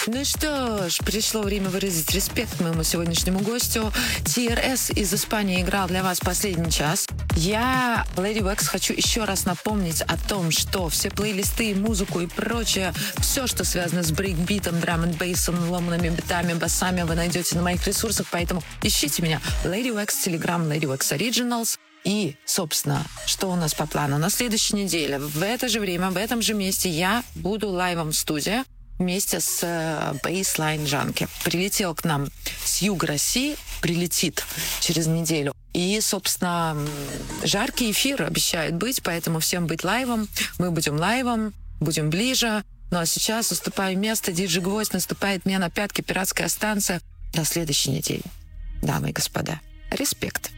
Ну что ж, пришло время выразить респект моему сегодняшнему гостю. TRS из Испании играл для вас последний час. Я, Lady Wax, хочу еще раз напомнить о том, что все плейлисты, музыку и прочее, все, что связано с брейкбитом, драм-н-бейсом, ломанными битами, басами, вы найдете на моих ресурсах, поэтому ищите меня. Lady Wax, Telegram, Lady Wax Originals. И, собственно, что у нас по плану? На следующей неделе, в это же время, в этом же месте я буду лайвом в студии вместе с Baseline Junkie. Прилетел к нам с юга России, прилетит через неделю. И, собственно, жаркий эфир обещает быть, поэтому всем быть лайвом. Мы будем лайвом, будем ближе. Ну а сейчас уступаю место, диджей Гвоздь наступает мне на пятки, пиратская станция. До следующей недели. Дамы и господа, респект.